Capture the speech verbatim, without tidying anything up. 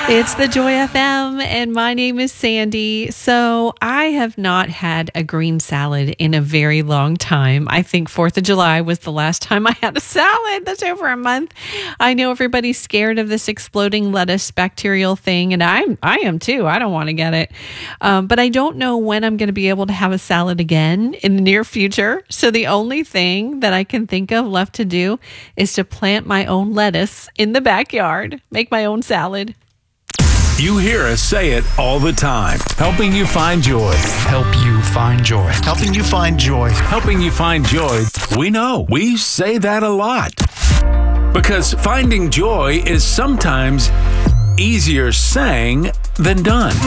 It's the Joy F M, and my name is Sandy. So I have not had a green salad in a very long time. I think fourth of July was the last time I had a salad. That's over a month. I know everybody's scared of this exploding lettuce bacterial thing, and I'm, I am too. I don't want to get it. Um, but I don't know when I'm going to be able to have a salad again in the near future. So the only thing that I can think of left to do is to plant my own lettuce in the backyard, make my own salad. You hear us say it all the time. Helping you find joy. Help you find joy. Helping you find joy. Helping you find joy. We know. We say that a lot. Because finding joy is sometimes easier saying than done.